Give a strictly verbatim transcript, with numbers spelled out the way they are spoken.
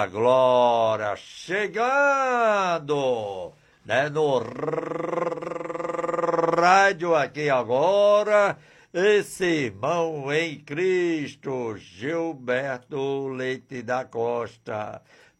Glória, chegando, né, no rádio aqui agora, esse irmão em Cristo, Gilberto Leite da Costa.